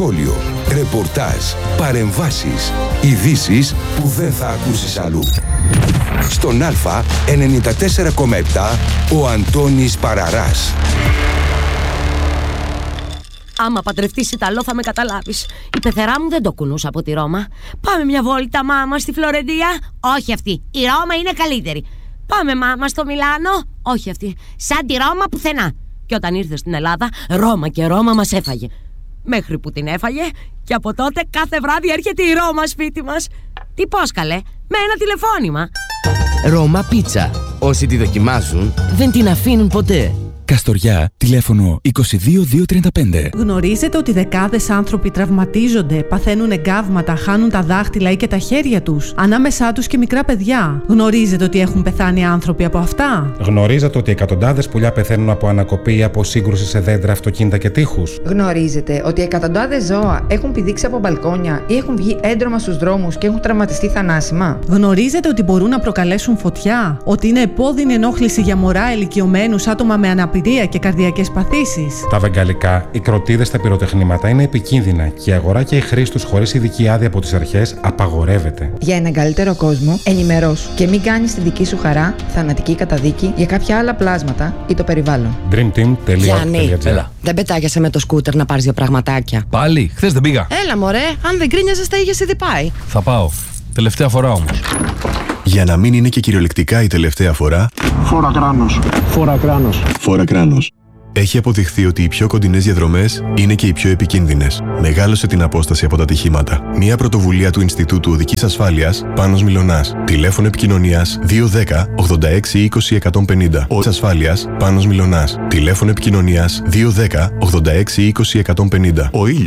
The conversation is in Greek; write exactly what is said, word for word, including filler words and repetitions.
σχόλιο, ρεπορτάζ, παρεμβάσεις, ειδήσεις που δεν θα ακούσεις αλλού. Στον Α ενενήντα τέσσερα κόμμα επτά ο Αντώνης Παραράς. Άμα παντρευτείς Ιταλό θα με καταλάβεις. Η πεθερά μου δεν το κουνούσα από τη Ρώμα. Πάμε μια βόλτα, μάμα, στη Φλωρεντία. Όχι αυτή, η Ρώμα είναι καλύτερη. Πάμε, μάμα, στο Μιλάνο. Όχι αυτή, σαν τη Ρώμα πουθενά. Και όταν ήρθε στην Ελλάδα, Ρώμα και Ρώμα μας έφαγε. Μέχρι που την έφαγε και από τότε κάθε βράδυ έρχεται η Ρώμα σπίτι μας. Τι πώς καλέ, με ένα τηλεφώνημα. Ρώμα Πίτσα. Όσοι τη δοκιμάζουν δεν την αφήνουν ποτέ. Καστοριά, τηλέφωνο είκοσι δύο διακόσια τριάντα πέντε. Γνωρίζετε ότι δεκάδες άνθρωποι τραυματίζονται, παθαίνουν εγκάβματα, χάνουν τα δάχτυλα ή και τα χέρια τους, ανάμεσά τους και μικρά παιδιά. Γνωρίζετε ότι έχουν πεθάνει άνθρωποι από αυτά. Γνωρίζετε ότι εκατοντάδες πουλιά πεθαίνουν από ανακοπή ή από σύγκρουση σε δέντρα, αυτοκίνητα και τείχους. Γνωρίζετε ότι εκατοντάδες ζώα έχουν πηδήξει από μπαλκόνια ή έχουν βγει έντρομα στους δρόμους και έχουν τραυματιστεί θανάσιμα. Γνωρίζετε ότι μπορούν να προκαλέσουν φωτιά, ότι είναι επώδυνη ενόχληση για μωρά, ηλικιωμένους, άτομα με αναπηρία και καρδιακές παθήσεις. Τα βεγγαλικά, οι κροτίδες, τα πυροτεχνήματα είναι επικίνδυνα και η αγορά και η χρήση τους χωρίς ειδική άδεια από τις αρχές απαγορεύεται. Για έναν καλύτερο κόσμο, ενημερώσου και μην κάνεις τη δική σου χαρά θανατική καταδίκη για κάποια άλλα πλάσματα ή το περιβάλλον. dreamteam τελεία org τελεία gr. Δεν πετάγεσαι με το σκούτερ να πάρεις δύο πραγματάκια. Πάλι, χθες δεν πήγα. Έλα μωρέ, αν δεν γκρίνιαζες τα είχες ήδη πάει. Θα πάω. Τελευταία φορά όμως. Για να μην είναι και κυριολεκτικά η τελευταία φορά. Φόρα κράνος. Φόρα κράνος. Φόρα κράνος. Έχει αποδειχθεί ότι οι πιο κοντινές διαδρομές είναι και οι πιο επικίνδυνες. Μεγάλωσε την απόσταση από τα ατυχήματα. Μια πρωτοβουλία του Ινστιτούτου Οδικής Ασφάλειας Πάνος Μιλωνάς. Τηλέφωνο επικοινωνίας δύο ένα μηδέν ογδόντα έξι είκοσι εκατόν πενήντα. Οδικής Ασφάλειας Πάνος Μιλωνάς. Τηλέφωνο επικοινωνίας δύο ένα μηδέν ογδόντα έξι είκοσι εκατόν πενήντα. Ο ήλιος